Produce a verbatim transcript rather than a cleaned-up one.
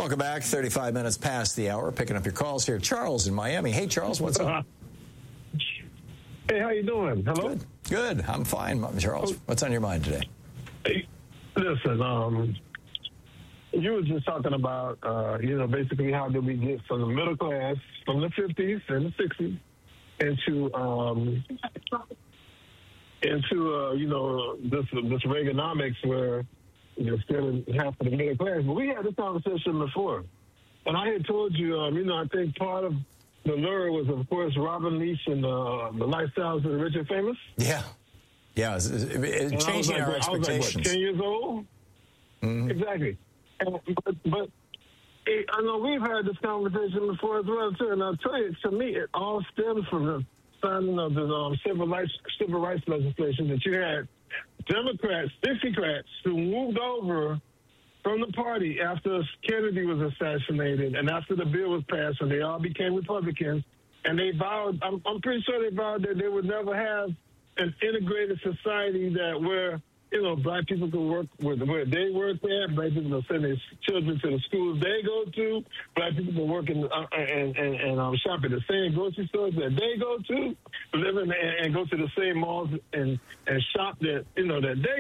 Welcome back. thirty-five minutes past the hour. Picking up your calls here. Charles in Miami. Hey, Charles, what's up? Hey, how you doing? Hello? Good. Good. I'm fine, Charles. What's on your mind today? Hey, listen, um, you were just talking about, uh, you know, basically how did we get from the middle class from the fifties and the sixties into, um, into uh, you know, this this Reaganomics where you're still half of the middle class. But we had this conversation before. And I had told you, um, you know, I think part of the lure was, of course, Robin Leach and uh, the lifestyles of the rich and famous. Yeah. Yeah, it's, it's, it's changing like, our I expectations. I was like, what, ten years old? Mm-hmm. Exactly. And, but, but it, I know we've had this conversation before as well, too. And I'll tell you, to me, it all stems from the signing of the um, civil, rights, civil rights legislation that you had Democrats, Dixiecrats, who moved over from the party after Kennedy was assassinated and after the bill was passed, and they all became Republicans. And they vowed, I'm, I'm pretty sure they vowed that they would never have an integrated society that where, you know, black people could work with where they work at, black people will send their children to the schools they go to, black people can work in, uh, and, and, and um, shop at the same grocery stores that they go to, live in and, and go to the same malls and, and shop that, you know, that they